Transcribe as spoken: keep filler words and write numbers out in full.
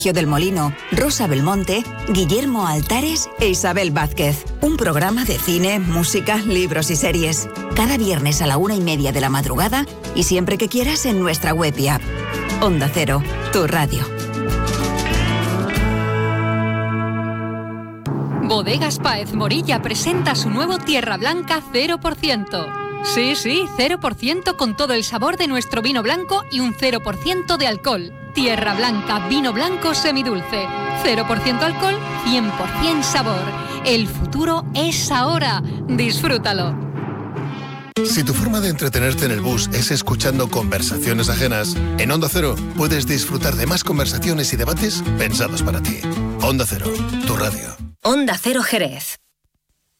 del Molino, Rosa Belmonte, Guillermo Altares e Isabel Vázquez. Un programa de cine, música, libros y series. Cada viernes a la una y media de la madrugada y siempre que quieras en nuestra web y app. Onda Cero, tu radio. Bodegas Páez Morilla presenta su nuevo Tierra Blanca cero por ciento. Sí, sí, cero por ciento con todo el sabor de nuestro vino blanco y un cero por ciento de alcohol. Tierra Blanca, vino blanco semidulce. cero por ciento alcohol, cien por ciento sabor. El futuro es ahora. Disfrútalo. Si tu forma de entretenerte en el bus es escuchando conversaciones ajenas, en Onda Cero puedes disfrutar de más conversaciones y debates pensados para ti. Onda Cero, tu radio. Onda Cero Jerez.